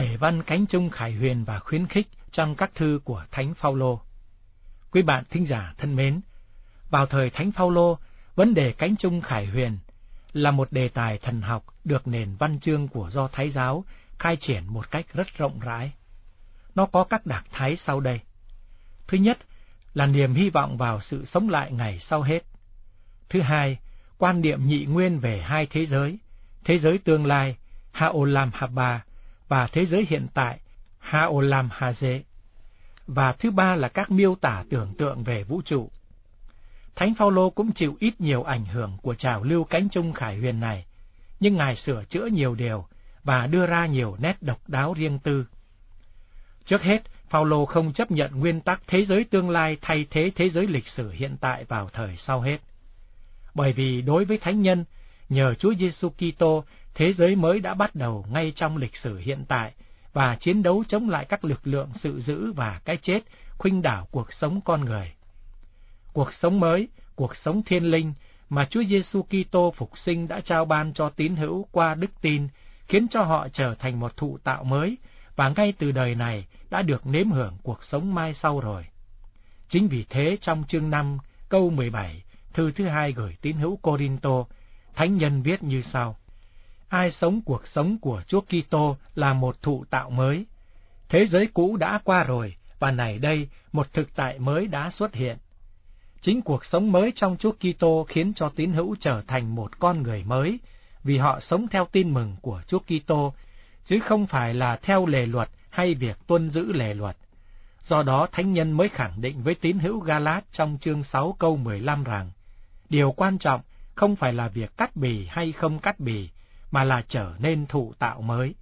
Thể văn cánh chung khải huyền và khuyến khích trong các thư của Thánh Phaolô. Quý bạn thính giả thân mến, vào thời Thánh Phaolô, vấn đề cánh chung khải huyền là một đề tài thần học được nền văn chương của Do Thái giáo khai triển một cách rất rộng rãi. Nó có các đặc thái sau đây. Thứ nhất là niềm hy vọng vào sự sống lại ngày sau hết. Thứ hai, quan niệm nhị nguyên về hai thế giới tương lai, Haolam Haba, và thế giới hiện tại, Haolam Haze. Và thứ ba là các miêu tả tưởng tượng về vũ trụ. Thánh Phaolô cũng chịu ít nhiều ảnh hưởng của trào lưu cánh chung khải huyền này, nhưng Ngài sửa chữa nhiều điều và đưa ra nhiều nét độc đáo riêng tư. Trước hết, Phaolô không chấp nhận nguyên tắc thế giới tương lai thay thế thế giới lịch sử hiện tại vào thời sau hết. Bởi vì đối với thánh nhân, nhờ Chúa Giêsu Kitô, thế giới mới đã bắt đầu ngay trong lịch sử hiện tại và chiến đấu chống lại các lực lượng sự dữ và cái chết khuynh đảo cuộc sống con người. Cuộc sống mới, cuộc sống thiên linh mà Chúa Giêsu Kitô phục sinh đã trao ban cho tín hữu qua đức tin, khiến cho họ trở thành một thụ tạo mới và ngay từ đời này đã được nếm hưởng cuộc sống mai sau rồi. Chính vì thế trong chương 5 câu 17, thư thứ 2 gửi tín hữu Cô-rin-tô, thánh nhân viết như sau: Ai sống cuộc sống của Chúa Kitô là một thụ tạo mới. Thế giới cũ đã qua rồi và này đây một thực tại mới đã xuất hiện. Chính cuộc sống mới trong Chúa Kitô khiến cho tín hữu trở thành một con người mới, vì họ sống theo tin mừng của Chúa Kitô, chứ không phải là theo lề luật hay việc tuân giữ lề luật. Do đó thánh nhân mới khẳng định với tín hữu Ga-lát trong chương 6 câu 15 rằng, điều quan trọng không phải là việc cắt bì hay không cắt bì, mà là trở nên thụ tạo mới.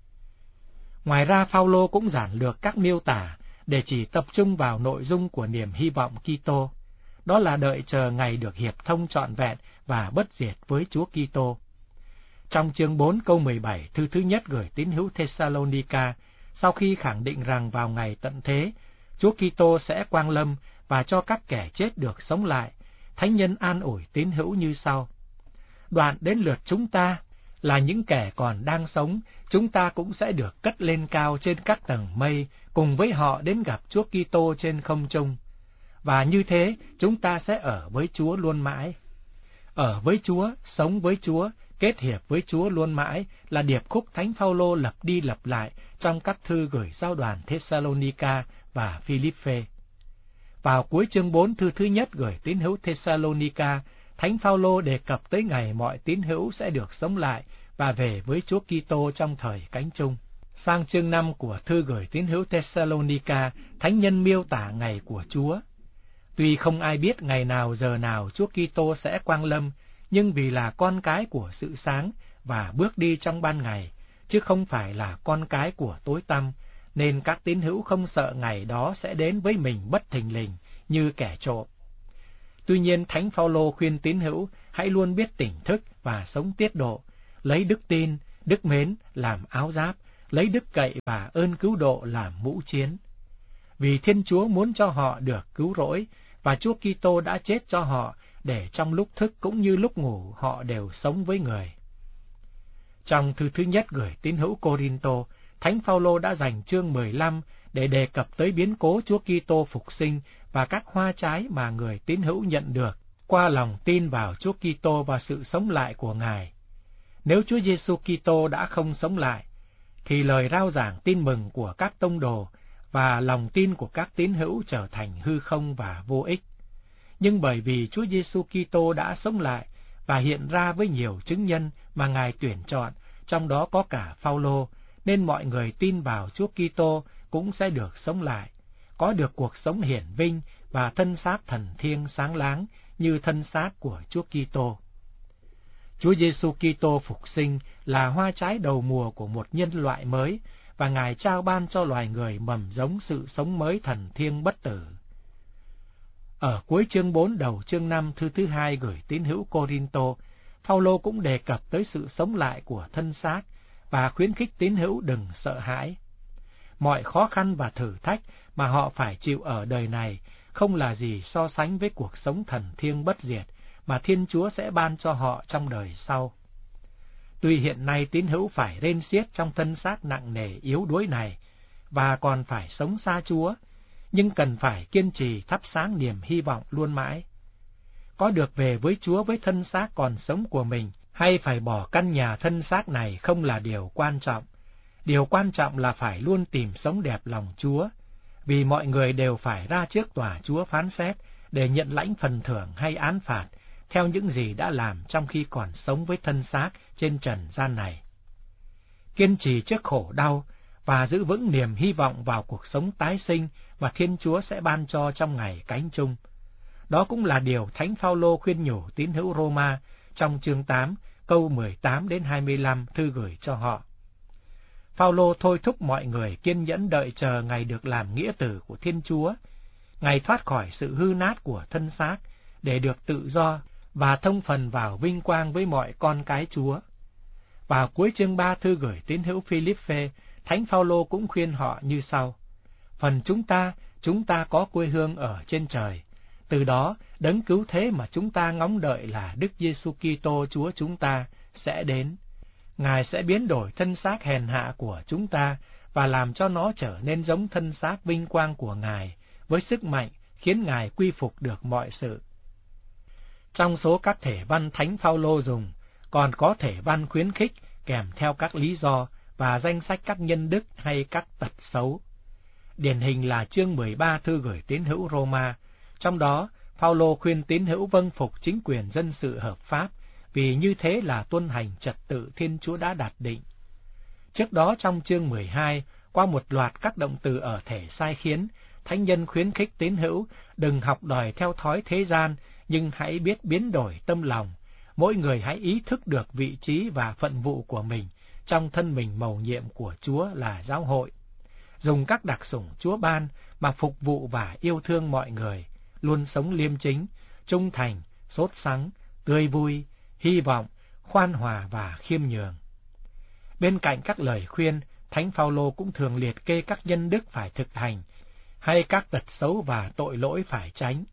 Ngoài ra, Phaolô cũng giản lược các miêu tả để chỉ tập trung vào nội dung của niềm hy vọng Kitô, đó là đợi chờ ngày được hiệp thông trọn vẹn và bất diệt với Chúa Kitô. Trong chương 4 câu 17, thư thứ nhất gửi tín hữu Thessalonica, sau khi khẳng định rằng vào ngày tận thế, Chúa Kitô sẽ quang lâm và cho các kẻ chết được sống lại, thánh nhân an ủi tín hữu như sau: Đoạn đến lượt chúng ta, là những kẻ còn đang sống, chúng ta cũng sẽ được cất lên cao trên các tầng mây, cùng với họ đến gặp Chúa Kitô trên không trung. Và như thế, chúng ta sẽ ở với Chúa luôn mãi. Ở với Chúa, sống với Chúa, kết hiệp với Chúa luôn mãi là điệp khúc Thánh Phaolô lặp đi lặp lại trong các thư gửi giáo đoàn Thessalonica và Philippe. Vào cuối chương 4 thư thứ nhất gửi tín hữu Thessalonica, Thánh Phaolô đề cập tới ngày mọi tín hữu sẽ được sống lại và về với Chúa Kitô trong thời cánh chung. Sang chương 5 của thư gửi tín hữu Thessalonica, thánh nhân miêu tả ngày của Chúa. Tuy không ai biết ngày nào giờ nào Chúa Kitô sẽ quang lâm, nhưng vì là con cái của sự sáng và bước đi trong ban ngày, chứ không phải là con cái của tối tăm, nên các tín hữu không sợ ngày đó sẽ đến với mình bất thình lình như kẻ trộm. Tuy nhiên, Thánh Phaolô khuyên tín hữu hãy luôn biết tỉnh thức và sống tiết độ, lấy đức tin, đức mến làm áo giáp, lấy đức cậy và ơn cứu độ làm mũ chiến. Vì Thiên Chúa muốn cho họ được cứu rỗi, và Chúa Kitô đã chết cho họ, để trong lúc thức cũng như lúc ngủ họ đều sống với người. Trong thư thứ nhất gửi tín hữu Cô-rin-tô, Thánh Phaolô đã dành chương 15 để đề cập tới biến cố Chúa Kitô phục sinh và các hoa trái mà người tín hữu nhận được qua lòng tin vào Chúa Kitô và sự sống lại của Ngài. Nếu Chúa Giêsu Kitô đã không sống lại, thì lời rao giảng tin mừng của các tông đồ và lòng tin của các tín hữu trở thành hư không và vô ích. Nhưng bởi vì Chúa Giêsu Kitô đã sống lại và hiện ra với nhiều chứng nhân mà Ngài tuyển chọn, trong đó có cả Phaolô, nên mọi người tin vào Chúa Kitô cũng sẽ được sống lại, có được cuộc sống hiển vinh và thân xác thần thiêng sáng láng như thân xác của Chúa Kitô. Chúa Giêsu Kitô phục sinh là hoa trái đầu mùa của một nhân loại mới, và Ngài trao ban cho loài người mầm giống sự sống mới thần thiêng bất tử. Ở cuối chương 4 đầu chương 5 thư thứ 2 gửi tín hữu Cô-rin-tô, Phaolô cũng đề cập tới sự sống lại của thân xác và khuyến khích tín hữu đừng sợ hãi. Mọi khó khăn và thử thách mà họ phải chịu ở đời này không là gì so sánh với cuộc sống thần thiêng bất diệt mà Thiên Chúa sẽ ban cho họ trong đời sau. Tuy hiện nay tín hữu phải rên xiết trong thân xác nặng nề yếu đuối này, và còn phải sống xa Chúa, nhưng cần phải kiên trì thắp sáng niềm hy vọng luôn mãi. Có được về với Chúa với thân xác còn sống của mình, hay phải bỏ căn nhà thân xác này không là điều quan trọng. Điều quan trọng là phải luôn tìm sống đẹp lòng Chúa, vì mọi người đều phải ra trước tòa Chúa phán xét để nhận lãnh phần thưởng hay án phạt theo những gì đã làm trong khi còn sống với thân xác trên trần gian này. Kiên trì trước khổ đau và giữ vững niềm hy vọng vào cuộc sống tái sinh mà Thiên Chúa sẽ ban cho trong ngày cánh chung. Đó cũng là điều Thánh Phaolô khuyên nhủ tín hữu Roma trong chương 8, câu 18 đến 25 thư gửi cho họ. Phaolô thôi thúc mọi người kiên nhẫn đợi chờ ngày được làm nghĩa tử của Thiên Chúa, ngày thoát khỏi sự hư nát của thân xác để được tự do và thông phần vào vinh quang với mọi con cái Chúa. Vào cuối chương 3 thư gửi tín hữu Philippe, Thánh Phaolô cũng khuyên họ như sau: Phần chúng ta có quê hương ở trên trời. Từ đó, đấng cứu thế mà chúng ta ngóng đợi là Đức Giêsu Kitô Chúa chúng ta sẽ đến. Ngài sẽ biến đổi thân xác hèn hạ của chúng ta và làm cho nó trở nên giống thân xác vinh quang của Ngài, với sức mạnh khiến Ngài quy phục được mọi sự. Trong số các thể văn Thánh Phaolô dùng, còn có thể văn khuyến khích kèm theo các lý do và danh sách các nhân đức hay các tật xấu. Điển hình là chương 13 thư gửi tín hữu Roma. Trong đó, Phaolô khuyên tín hữu vâng phục chính quyền dân sự hợp pháp, vì như thế là tuân hành trật tự Thiên Chúa đã đặt định. Trước đó trong chương 12, qua một loạt các động từ ở thể sai khiến, Thánh nhân khuyến khích tín hữu đừng học đòi theo thói thế gian, nhưng hãy biết biến đổi tâm lòng. Mỗi người hãy ý thức được vị trí và phận vụ của mình trong thân mình mầu nhiệm của Chúa là giáo hội. Dùng các đặc sủng Chúa ban mà phục vụ và yêu thương mọi người, luôn sống liêm chính, trung thành, sốt sắng, tươi vui, hy vọng, khoan hòa và khiêm nhường. Bên cạnh các lời khuyên, Thánh Phaolô cũng thường liệt kê các nhân đức phải thực hành, hay các tật xấu và tội lỗi phải tránh.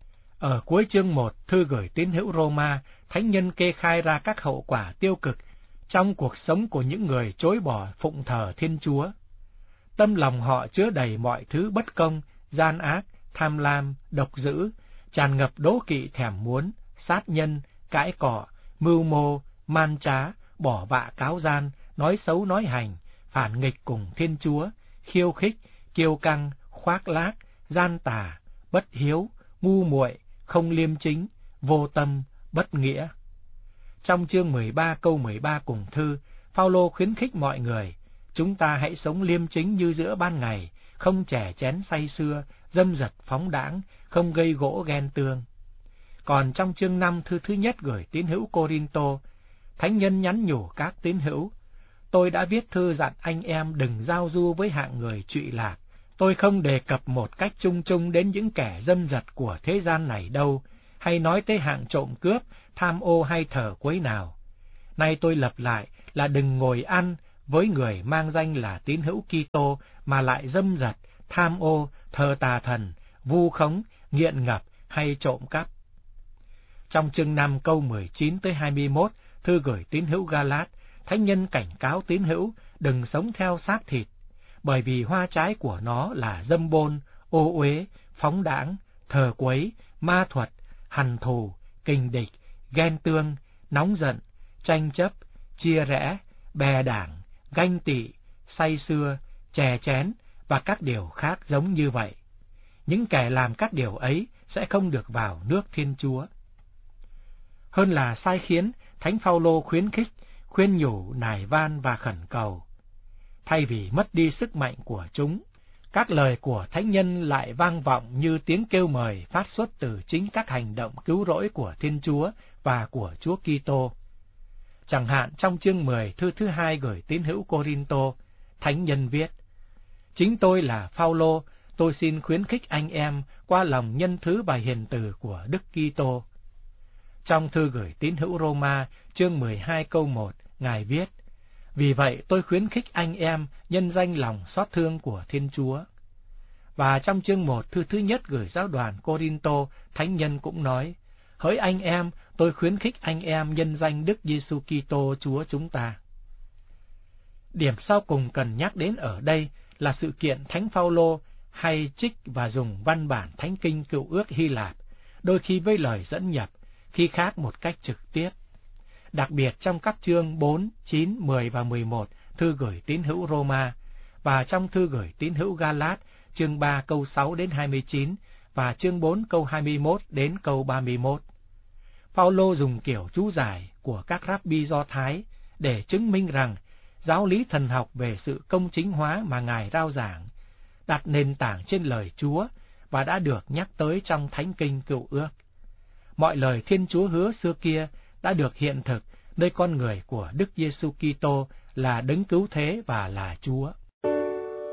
Ở cuối chương 1 thư gửi tín hữu Roma, Thánh nhân kê khai ra các hậu quả tiêu cực trong cuộc sống của những người chối bỏ phụng thờ Thiên Chúa. Tâm lòng họ chứa đầy mọi thứ bất công, gian ác, tham lam, độc dữ, tràn ngập đố kỵ thèm muốn, sát nhân, cãi cọ, mưu mô, man trá, bỏ vạ cáo gian, nói xấu nói hành, phản nghịch cùng Thiên Chúa, khiêu khích, kiêu căng, khoác lác, gian tà, bất hiếu, ngu muội, không liêm chính, vô tâm, bất nghĩa. Trong chương 13 câu 13 cùng thư, Phaolô khuyến khích mọi người: chúng ta hãy sống liêm chính như giữa ban ngày, không chè chén say sưa, dâm dật phóng đãng, không gây gỗ ghen tương. Còn trong chương 5 thư thứ nhất gửi tín hữu Cô-rin-tô, Thánh nhân nhắn nhủ các tín hữu: tôi đã viết thư dặn anh em đừng giao du với hạng người trụy lạc. Tôi không đề cập một cách chung chung đến những kẻ dâm dật của thế gian này đâu, hay nói tới hạng trộm cướp, tham ô hay thờ quấy nào. Nay tôi lập lại là đừng ngồi ăn với người mang danh là tín hữu Kitô mà lại dâm dật, tham ô, thờ tà thần, vu khống, nghiện ngập hay trộm cắp. Trong chương 5 câu 19 tới 21, thư gửi tín hữu Ga-lát, Thánh nhân cảnh cáo tín hữu đừng sống theo xác thịt, bởi vì hoa trái của nó là dâm bôn, ô uế, phóng đãng, thờ quấy, ma thuật, hằn thù, kình địch, ghen tương, nóng giận, tranh chấp, chia rẽ, bè đảng, ganh tị, say sưa, chè chén và các điều khác giống như vậy. Những kẻ làm các điều ấy sẽ không được vào nước Thiên Chúa. Hơn là sai khiến, Thánh Phaolô khuyến khích, khuyên nhủ, nài van và khẩn cầu. Thay vì mất đi sức mạnh của chúng, các lời của Thánh nhân lại vang vọng như tiếng kêu mời phát xuất từ chính các hành động cứu rỗi của Thiên Chúa và của Chúa Kitô. Chẳng hạn trong chương 10 thư thứ 2 gửi tín hữu Cô-rin-tô, Thánh nhân viết: chính tôi là Phaolô, tôi xin khuyến khích anh em qua lòng nhân thứ và hiền từ của Đức Kitô. Trong thư gửi tín hữu Roma, chương 12 câu 1, Ngài viết: vì vậy tôi khuyến khích anh em nhân danh lòng xót thương của Thiên Chúa. Và trong chương 1 thư thứ nhất gửi giáo đoàn Cô-rin-tô, Thánh nhân cũng nói: hỡi anh em, tôi khuyến khích anh em nhân danh Đức Giêsu Kitô Chúa chúng ta. Điểm sau cùng cần nhắc đến ở đây là sự kiện Thánh Phaolô hay trích và dùng văn bản Thánh Kinh Cựu Ước Hy Lạp, đôi khi với lời dẫn nhập, khi khác một cách trực tiếp. Đặc biệt trong các chương 4, 9, 10 và 11 thư gửi tín hữu Roma, và trong thư gửi tín hữu Galat chương 3 câu 6 đến 29 và chương 4 câu 21 đến câu 31. Phaolô dùng kiểu chú giải của các Rabbi Do Thái để chứng minh rằng giáo lý thần học về sự công chính hóa mà Ngài rao giảng đặt nền tảng trên lời Chúa và đã được nhắc tới trong Thánh Kinh Cựu Ước. Mọi lời Thiên Chúa hứa xưa kia đã được hiện thực nơi con người của Đức Giêsu Kitô là Đấng Cứu Thế và là Chúa.